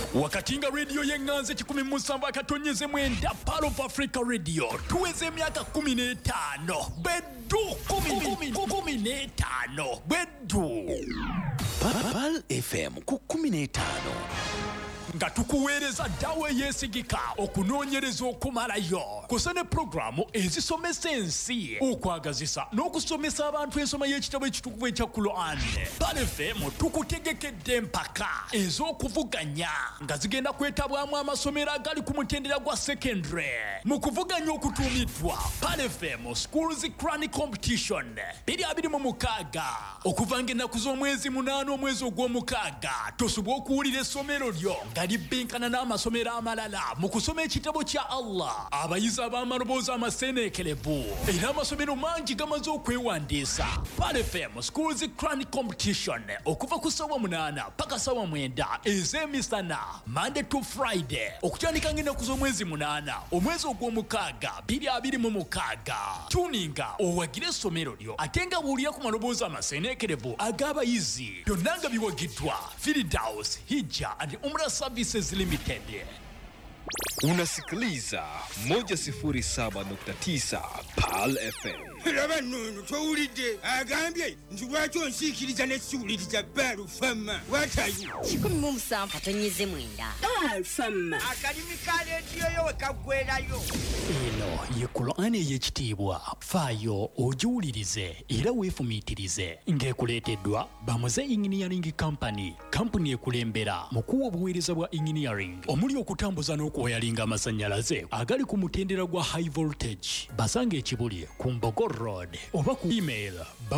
Wakatinga radio yenganze 17 akatonyeze mwenda Pearl of Africa Radio tuweze emyaka 15 bedu 15 bedu Pearl FM ku 15 nga tukuweereza dawe yesigika okunoonyereza okumalayo kusane programu ezisomesa ensi okwagazisa n'okusomesa abantu ensoma y'ekitabo ekitukuvu ekya Quran. Pearl FM tukutegekedde empaka ez'okuvuganya nga zigenda kwetabwamu amasomero agali ku mutendera gwa secondary mu kuvuganya okutuumiddwa Pearl FM Schools Quran Competition 2026 okuva ng'ennaku z'omwezi 8 omwezi ogw'omukaaga tosobwa okuwulira essomero lyo libinkana n'amasomero amalala mu kusoma ekitabo kya Allah. Abayizi ab'amaloboozi amaseeneekerevu era amasomero mangi gamaze okwewandiisa. Pearl FM Schools Quran Competition okuva ku ssaawa 8 paka ssaawa 9 ez'emisana Monday to Friday okutandika ng'ennaku z'omwezi 8 omwezi ogw'omukaaga 2026. Tuninga owagire essomero lyo ate nga buulira ku maloboozi amaseeneekerevu ag'abayizi byonna nga biwagiddwa Firdaus Hijja and Umrah Services Limited. Unasikiliza 107.9 Pearl FM. Laba nno towulidde agambye nti lwaki onsiikiriza n'essiwuliriza Pearl FM. What are you? 17 atonyeze mwenda. Pearl FM. Akalimi ka leediyo yo wekaggwerayo. Eno ye Quran ey'ekitiibwa faayo ogiwulirize era weefumiitirize ng'ekuleeteddwa Bamuze Engineering Company, kampuni ekulembera mu kuwa obuweereza bwa engineering omuli okutambuza n'okuwayalinga amasannyalaze agali ku mutendera gwa high voltage. Basanga ekibuli ku Mbogo Road oba ku email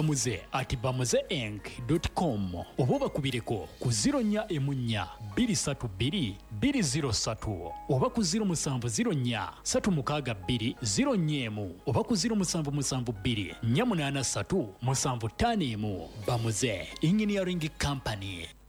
bamuze@bamuzeinc.com oba bakubireko ku 0414 232 203 oba ku 0704 362 0 oba ku 0772 483 751. Bamuze Engineering Company.